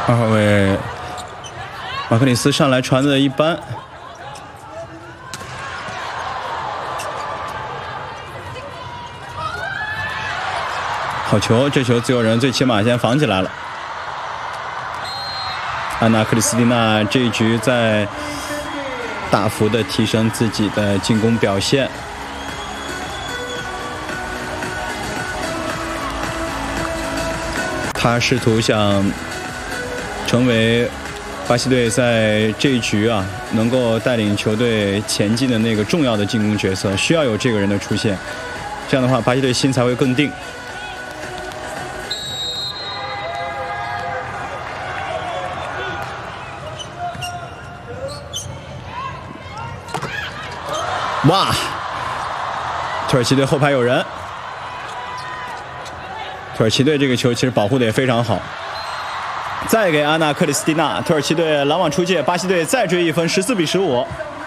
2号位马克里斯上来传的一般。好球，这球自由人最起码先防起来了。安娜克里斯蒂娜这一局在大幅的提升自己的进攻表现。她试图想成为巴西队在这一局能够带领球队前进的那个重要的进攻角色，需要有这个人的出现，这样的话巴西队心才会更定。哇！土耳其队后排有人，土耳其队这个球其实保护的也非常好。再给安娜克里斯蒂娜，土耳其队拦网出界，巴西队再追1分，14比15。